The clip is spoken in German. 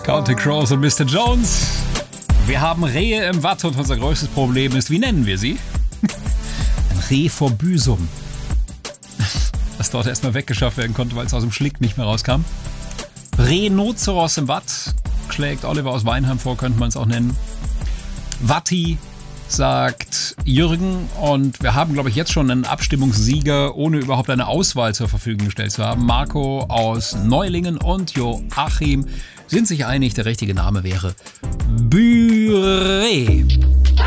Counting Crows und Mr. Jones. Wir haben Rehe im Watt und unser größtes Problem ist, wie nennen wir sie? Ein Reh vor Büsum. Das dort erstmal weggeschafft werden konnte, weil es aus dem Schlick nicht mehr rauskam. Rhinoceros im Watt schlägt Oliver aus Weinheim vor, könnte man es auch nennen. Watti sagt Jürgen, und wir haben, glaube ich, jetzt schon einen Abstimmungssieger, ohne überhaupt eine Auswahl zur Verfügung gestellt zu haben. Marco aus Neulingen und Joachim sind sich einig, der richtige Name wäre Büré.